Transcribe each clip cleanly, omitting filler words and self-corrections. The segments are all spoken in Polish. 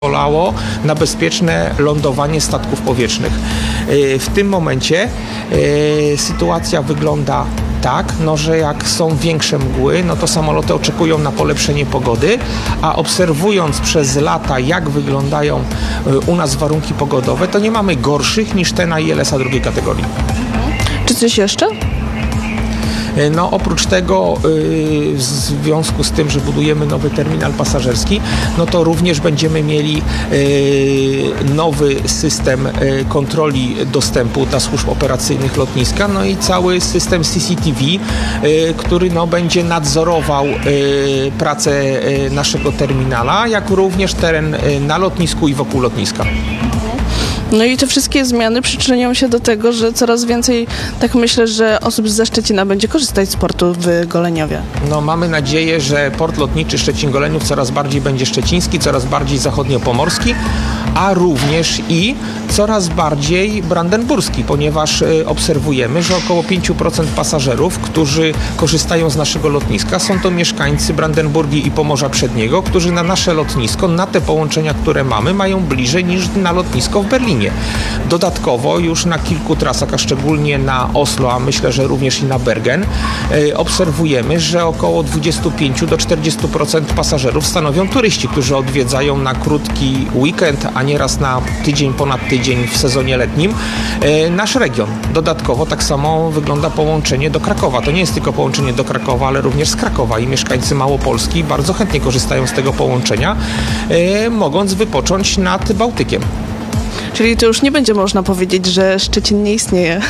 pozwalało na bezpieczne lądowanie statków powietrznych. W tym momencie sytuacja wygląda tak, że jak są większe mgły, to samoloty oczekują na polepszenie pogody, a obserwując przez lata, jak wyglądają u nas warunki pogodowe, to nie mamy gorszych niż te na ILS-a drugiej kategorii. Czy coś jeszcze? Oprócz tego w związku z tym, że budujemy nowy terminal pasażerski, to również będziemy mieli nowy system kontroli dostępu dla służb operacyjnych lotniska, i cały system CCTV, który będzie nadzorował pracę naszego terminala, jak również teren na lotnisku i wokół lotniska. I te wszystkie zmiany przyczynią się do tego, że coraz więcej, tak myślę, że osób ze Szczecina będzie korzystać z portu w Goleniowie. Mamy nadzieję, że port lotniczy Szczecin-Goleniów coraz bardziej będzie szczeciński, coraz bardziej zachodniopomorski, a również i coraz bardziej brandenburski, ponieważ obserwujemy, że około 5% pasażerów, którzy korzystają z naszego lotniska, są to mieszkańcy Brandenburgii i Pomorza Przedniego, którzy na nasze lotnisko, na te połączenia, które mamy, mają bliżej niż na lotnisko w Berlinie. Dodatkowo już na kilku trasach, a szczególnie na Oslo, a myślę, że również i na Bergen, obserwujemy, że około 25 do 40% pasażerów stanowią turyści, którzy odwiedzają na krótki weekend, a nieraz na tydzień, ponad tydzień w sezonie letnim nasz region. Dodatkowo tak samo wygląda połączenie do Krakowa. To nie jest tylko połączenie do Krakowa, ale również z Krakowa i mieszkańcy Małopolski bardzo chętnie korzystają z tego połączenia, mogąc wypocząć nad Bałtykiem. Czyli to już nie będzie można powiedzieć, że Szczecin nie istnieje.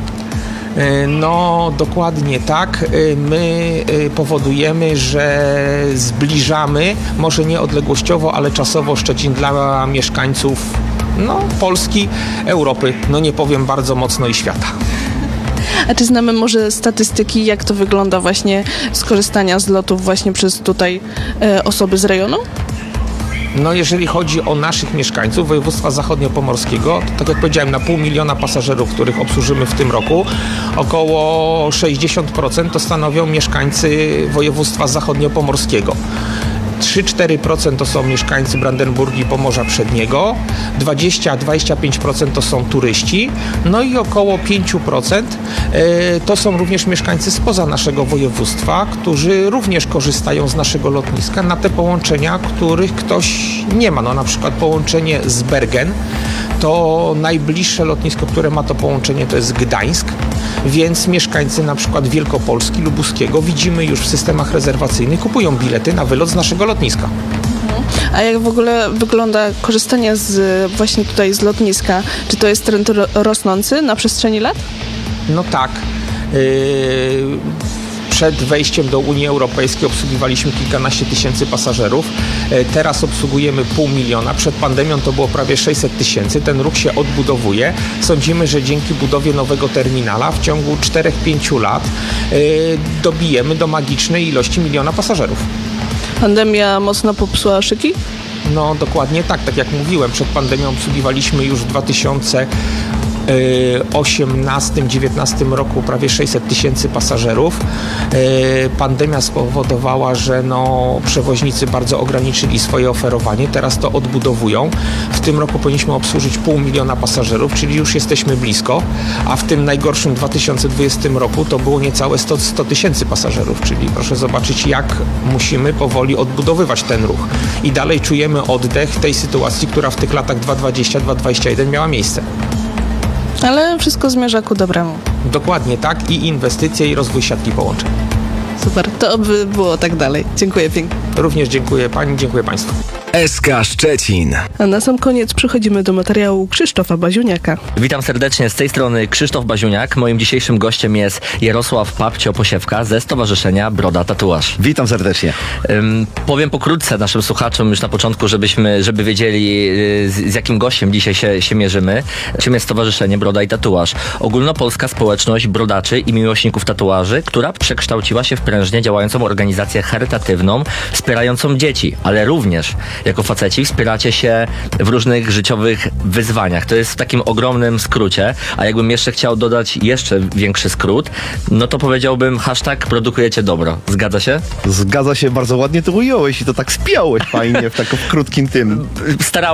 Dokładnie tak. My powodujemy, że zbliżamy, może nie odległościowo, ale czasowo Szczecin dla mieszkańców Polski, Europy, nie powiem bardzo mocno i świata. A czy znamy może statystyki, jak to wygląda właśnie z korzystania z lotów właśnie przez tutaj osoby z rejonu? Jeżeli chodzi o naszych mieszkańców województwa zachodniopomorskiego, to tak jak powiedziałem, na 500 000 pasażerów, których obsłużymy w tym roku, około 60% to stanowią mieszkańcy województwa zachodniopomorskiego. 3-4% to są mieszkańcy Brandenburgii i Pomorza Przedniego, 20-25% to są turyści, i około 5% to są również mieszkańcy spoza naszego województwa, którzy również korzystają z naszego lotniska na te połączenia, których ktoś nie ma. Na przykład połączenie z Bergen, to najbliższe lotnisko, które ma to połączenie, to jest Gdańsk, więc mieszkańcy na przykład Wielkopolski, Lubuskiego, widzimy już w systemach rezerwacyjnych, kupują bilety na wylot z naszego lotniska. A jak w ogóle wygląda korzystanie właśnie tutaj z lotniska? Czy to jest trend rosnący na przestrzeni lat? Tak. Przed wejściem do Unii Europejskiej obsługiwaliśmy kilkanaście tysięcy pasażerów. Teraz obsługujemy 500 000. Przed pandemią to było prawie 600 000. Ten ruch się odbudowuje. Sądzimy, że dzięki budowie nowego terminala w ciągu 4-5 lat dobijemy do magicznej ilości 1 000 000 pasażerów. Pandemia mocno popsuła szyki? Dokładnie tak. Tak jak mówiłem, przed pandemią obsługiwaliśmy już w 2018-2019 roku prawie 600 000 pasażerów. Pandemia spowodowała, że przewoźnicy bardzo ograniczyli swoje oferowanie. Teraz to odbudowują. W tym roku powinniśmy obsłużyć 500 000 pasażerów, czyli już jesteśmy blisko, a w tym najgorszym 2020 roku to było niecałe 100 000 pasażerów, czyli proszę zobaczyć, jak musimy powoli odbudowywać ten ruch. I dalej czujemy oddech tej sytuacji, która w tych latach 2020-2021 miała miejsce. Ale wszystko zmierza ku dobremu. Dokładnie tak, i inwestycje, i rozwój siatki połączeń. Super, to by było tak dalej. Dziękuję pięknie. Również dziękuję Pani, dziękuję Państwu. SK Szczecin. A na sam koniec przechodzimy do materiału Krzysztofa Baziuniaka. Witam serdecznie, z tej strony Krzysztof Baziuniak. Moim dzisiejszym gościem jest Jarosław Papcio-Posiewka ze Stowarzyszenia Broda Tatuaż. Witam serdecznie. Powiem pokrótce naszym słuchaczom już na początku, żeby wiedzieli, z jakim gościem dzisiaj się mierzymy. Czym jest Stowarzyszenie Broda i Tatuaż? Ogólnopolska społeczność brodaczy i miłośników tatuaży, która przekształciła się w prężnie działającą organizację charytatywną z wspierającą dzieci, ale również jako faceci wspieracie się w różnych życiowych wyzwaniach. To jest w takim ogromnym skrócie, a jakbym jeszcze chciał dodać jeszcze większy skrót, no to powiedziałbym hashtag produkujecie dobro. Zgadza się? Zgadza się, bardzo ładnie to ująłeś i to tak spiąłeś fajnie w takim krótkim tym. Starałem